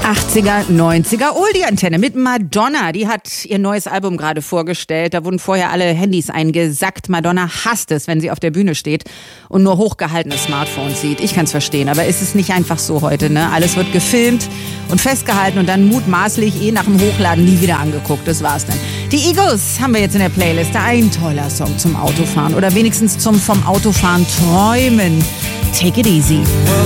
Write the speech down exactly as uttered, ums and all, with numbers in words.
achtziger, neunziger Oldie-Antenne mit Madonna. Die hat ihr neues Album gerade vorgestellt. Da wurden vorher alle Handys eingesackt. Madonna hasst es, wenn sie auf der Bühne steht und nur hochgehaltene Smartphones sieht. Ich kann es verstehen, aber ist es nicht einfach so heute, ne? Alles wird gefilmt und festgehalten und dann mutmaßlich eh nach dem Hochladen nie wieder angeguckt. Das war's dann. Die Eagles haben wir jetzt in der Playlist. Ein toller Song zum Autofahren oder wenigstens zum vom Autofahren träumen. Take it easy.